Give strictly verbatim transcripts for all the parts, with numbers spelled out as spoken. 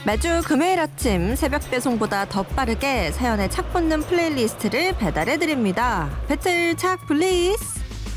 매주 금요일 아침 새벽 배송보다 더 빠르게 사연에 착 붙는 플레이리스트를 배달해드립니다. 배틀 착 플리즈.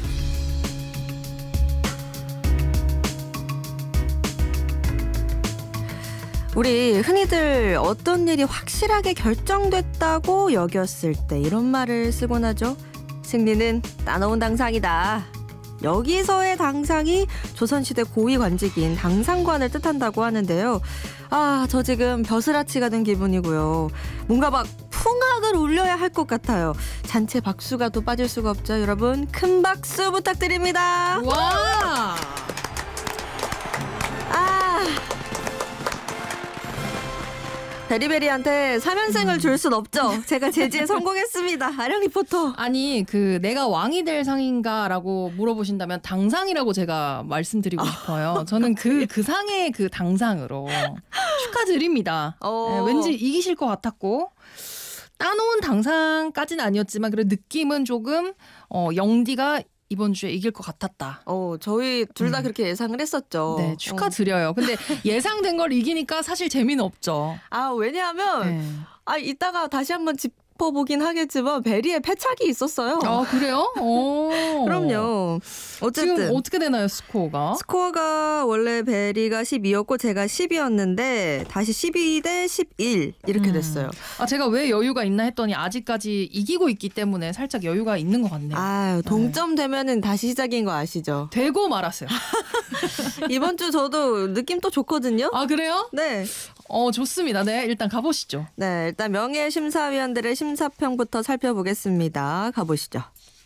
우리 흔히들 어떤 일이 확실하게 결정됐다고 여겼을 때 이런 말을 쓰곤 하죠. 승리는 따놓은 당상이다. 여기서의 당상이 조선시대 고위 관직인 당상관을 뜻한다고 하는데요. 아, 저 지금 벼슬아치가 된 기분이고요. 뭔가 막 풍악을 울려야 할 것 같아요. 잔치 박수가 또 빠질 수가 없죠. 여러분 큰 박수 부탁드립니다. 와! 아, 베리베리한테 삼 연승을 줄 순 없죠. 제가 제지에 성공했습니다. 아령 리포터. 아니 그 내가 왕이 될 상인가라고 물어보신다면 당상이라고 제가 말씀드리고 싶어요. 저는 그, 그 상의 그 당상으로 축하드립니다. 어. 네, 왠지 이기실 것 같았고 따놓은 당상까지는 아니었지만 그래 느낌은 조금 어, 영디가 이번 주에 이길 것 같았다. 어, 저희 둘 다 음. 그렇게 예상을 했었죠. 네, 축하드려요. 근데 예상된 걸 이기니까 사실 재미는 없죠. 아, 왜냐하면 네. 아, 이따가 다시 한번 짚어보긴 하겠지만 베리의 패착이 있었어요. 아, 그래요? 오. 그럼요. 어쨌든 지금 어떻게 되나요, 스코어가? 스코어가 원래 베리가 십이였고 제가 십이었는데 다시 십이 대 십일 이렇게 음. 됐어요. 아, 제가 왜 여유가 있나 했더니 아직까지 이기고 있기 때문에 살짝 여유가 있는 것 같네요. 아, 동점 되면은 다시 시작인 거 아시죠? 되고 말았어요. 이번 주 저도 느낌 또 좋거든요. 아, 그래요? 네. 어, 좋습니다. 네, 일단 가보시죠. 네, 일단 명예심사위원들의 심사평부터 살펴보겠습니다. 가보시죠.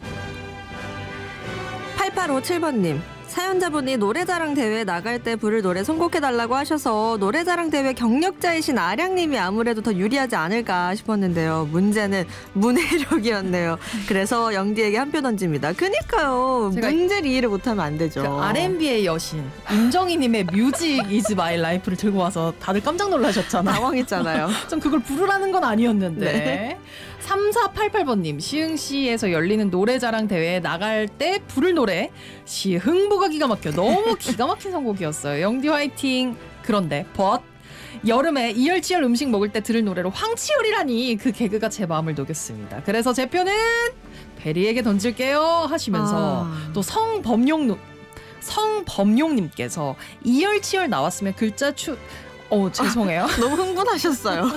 팔팔오칠 번님. 사연자분이 노래자랑 대회에 나갈 때 부를 노래 선곡해달라고 하셔서 노래자랑 대회 경력자이신 아량님이 아무래도 더 유리하지 않을까 싶었는데요. 문제는 문해력이었네요. 그래서 영디에게 한 표 던집니다. 그니까요. 제가 문제를 이해를 못하면 안 되죠. 그 알앤비의 여신 임정희님의 뮤직 이즈 마이 라이프를 들고 와서 다들 깜짝 놀라셨잖아요. 당황했잖아요. 전 그걸 부르라는 건 아니었는데. 네. 삼사팔팔 번님 시흥시에서 열리는 노래자랑 대회에 나갈 때 부를 노래 시흥부가 기가 막혀. 너무 기가 막힌 선곡이었어요. 영디 화이팅. 그런데 벗 여름에 이열치열 음식 먹을 때 들을 노래로 황치열이라니 그 개그가 제 마음을 녹였습니다. 그래서 제 표는 베리에게 던질게요 하시면서 아. 또 성범용 성범용님께서 이열치열 나왔으면 글자 추 어 죄송해요. 너무 흥분하셨어요.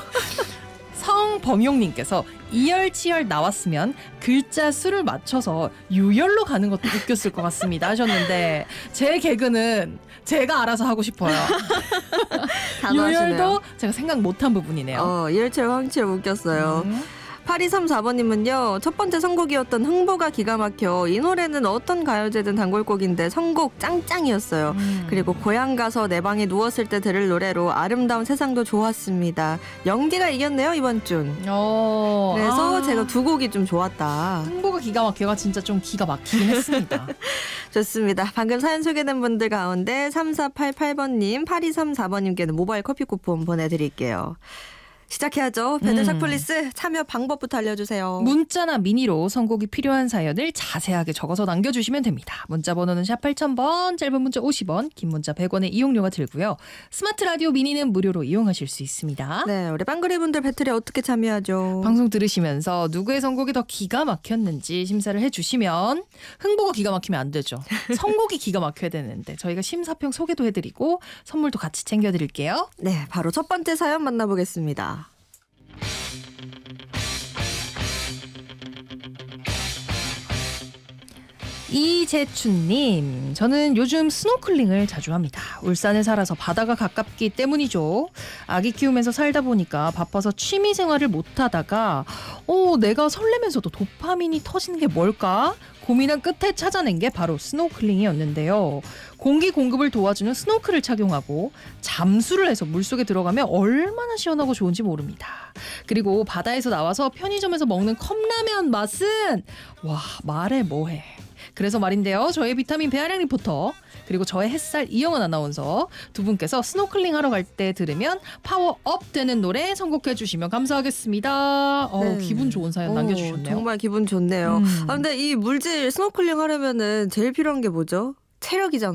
성범용님께서 이열치열 나왔으면 글자 수를 맞춰서 유열로 가는 것도 웃겼을 것 같습니다 하셨는데 제 개그는 제가 알아서 하고 싶어요. 단호하시네요. 유열도 제가 생각 못한 부분이네요. 어, 이열치열 황치열 웃겼어요. 음. 팔이삼사 번님은요. 첫 번째 선곡이었던 흥보가 기가 막혀. 이 노래는 어떤 가요제든 단골곡인데 선곡 짱짱이었어요. 음. 그리고 고향 가서 내 방에 누웠을 때 들을 노래로 아름다운 세상도 좋았습니다. 영디가 이겼네요 이번 준. 어, 그래서 아. 제가 두 곡이 좀 좋았다. 흥보가 기가 막혀가 진짜 좀 기가 막히긴 했습니다. 좋습니다. 방금 사연 소개된 분들 가운데 삼사팔팔 번님, 팔이삼사 번님께는 모바일 커피 쿠폰 보내드릴게요. 시작해야죠. 배들 음. 삭플리스 참여 방법부터 알려주세요. 문자나 미니로 선곡이 필요한 사연을 자세하게 적어서 남겨주시면 됩니다. 문자 번호는 샵 팔천 번, 짧은 문자 오십 원, 긴 문자 백 원의 이용료가 들고요. 스마트 라디오 미니는 무료로 이용하실 수 있습니다. 네, 우리 빵그리 분들 배틀에 어떻게 참여하죠? 방송 들으시면서 누구의 선곡이 더 기가 막혔는지 심사를 해주시면 흥보가 기가 막히면 안 되죠. 선곡이 기가 막혀야 되는데 저희가 심사평 소개도 해드리고 선물도 같이 챙겨드릴게요. 네, 바로 첫 번째 사연 만나보겠습니다. 이재춘님, 저는 요즘 스노클링을 자주 합니다. 울산에 살아서 바다가 가깝기 때문이죠. 아기 키우면서 살다 보니까 바빠서 취미 생활을 못하다가 어, 내가 설레면서도 도파민이 터지는 게 뭘까? 고민한 끝에 찾아낸 게 바로 스노클링이었는데요. 공기 공급을 도와주는 스노클을 착용하고 잠수를 해서 물속에 들어가면 얼마나 시원하고 좋은지 모릅니다. 그리고 바다에서 나와서 편의점에서 먹는 컵라면 맛은 와, 말해 뭐해. 그래서 말인데요. 저의 비타민 배아량 리포터 그리고 저의 햇살 이영은 아나운서 두 분께서 스노클링 하러 갈 때 들으면 파워업 되는 노래 선곡해 주시면 감사하겠습니다. 어, 네. 기분 좋은 사연 오, 남겨주셨네요. 정말 기분 좋네요. 음. 아, 근데 이 물질 스노클링 하려면은 제일 필요한 게 뭐죠? 체력이잖아요.